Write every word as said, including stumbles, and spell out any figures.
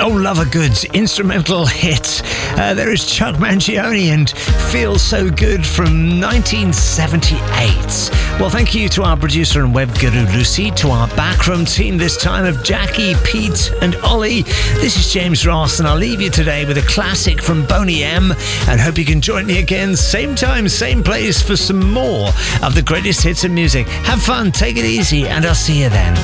Oh, Lover Goods, instrumental hits. Uh, there is Chuck Mangione and Feel So Good from nineteen seventy-eight. Well, thank you to our producer and web guru Lucy, to our backroom team this time of Jackie, Pete and Ollie. This is James Ross, and I'll leave you today with a classic from Boney M, and hope you can join me again, same time, same place, for some more of the greatest hits of music. Have fun, take it easy, and I'll see you then.